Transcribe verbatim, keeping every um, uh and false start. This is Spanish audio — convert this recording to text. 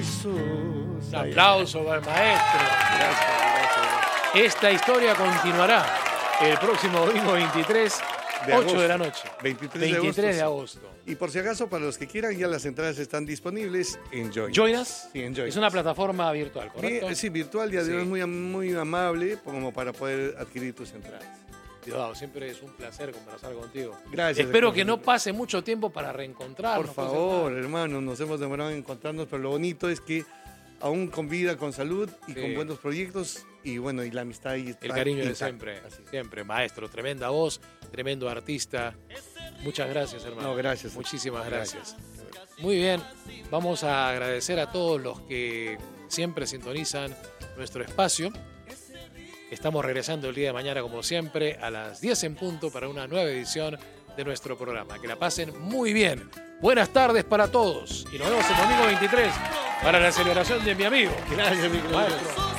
Jesús. Un aplauso para el maestro. Gracias, gracias. Esta historia continuará el próximo domingo veintitrés, De ocho agosto. de la noche. veintitrés, veintitrés de agosto. de agosto. Y por si acaso, para los que quieran, ya las entradas están disponibles en Join. ¿Join Us? Sí, en Join Es una Us. plataforma virtual, ¿correcto? Sí, sí, virtual y además Sí. muy, muy amable como para poder adquirir tus entradas. Diosdado, siempre es un placer conversar contigo. Gracias. Espero hermano. que no pase mucho tiempo para reencontrarnos. Por favor, hermano, nos hemos demorado en encontrarnos, pero lo bonito es que aún con vida, con salud y Sí. con buenos proyectos y bueno, y la amistad ahí está El cariño de intacta. siempre. Así es. Siempre, maestro. Tremenda voz, tremendo artista. Muchas gracias, hermano. No, gracias. Muchísimas gracias. Muy bien, vamos a agradecer a todos los que siempre sintonizan nuestro espacio. Estamos regresando el día de mañana, como siempre, a las diez en punto para una nueva edición de nuestro programa. Que la pasen muy bien. Buenas tardes para todos. Y nos vemos el domingo veintitrés para la celebración de mi amigo. Gracias, mi querido. Maestro.